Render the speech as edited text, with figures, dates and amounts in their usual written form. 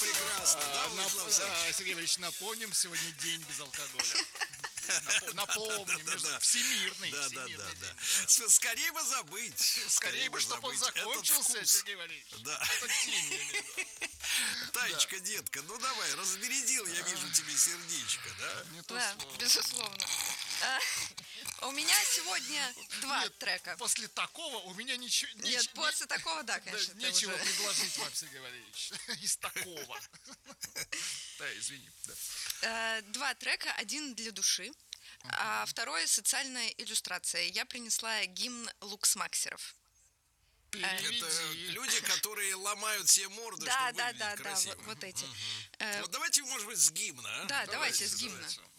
прекрасно, да, Владислав Александрович? Сергей Ильич, напомним, сегодня день без алкоголя. Напомним, всемирный. Да. Скорее бы забыть. Скорее бы, чтобы он закончился, Сергей Валерьевич. Да. Этот день, я имею в виду. Таечка, детка, ну давай, разрядил, я вижу тебе сердечко, да? Не то Да, слово. безусловно. У меня сегодня два трека. После такого у меня ничего... Нет, после такого, да, конечно. Нечего уже... предложить вам, Сергей Валерьевич. Из такого. Да, извини. Два трека, один для души, а второй социальная иллюстрация. Я принесла гимн Луксмаксеров. Это люди, которые ломают себе морду, Да, чтобы выглядеть красиво. вот эти. Вот давайте, может быть, с гимна. Да, давайте с гимна.